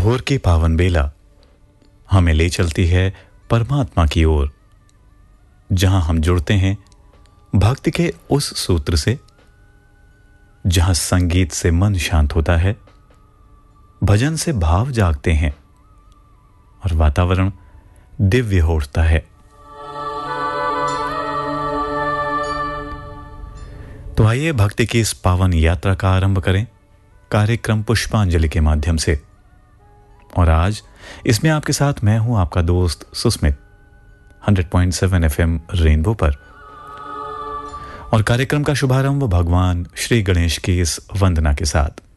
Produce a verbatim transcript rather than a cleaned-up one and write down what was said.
भोर की पावन बेला हमें ले चलती है परमात्मा की ओर, जहां हम जुड़ते हैं भक्ति के उस सूत्र से, जहां संगीत से मन शांत होता है, भजन से भाव जागते हैं और वातावरण दिव्य हो उठता है। तो आइए भक्ति की इस पावन यात्रा का आरंभ करें कार्यक्रम पुष्पांजलि के माध्यम से। और आज इसमें आपके साथ मैं हूं आपका दोस्त Susmit, hundred point seven FM rainbow पर। और कार्यक्रम का शुभारंभ भगवान श्री गणेश की इस वंदना के साथ।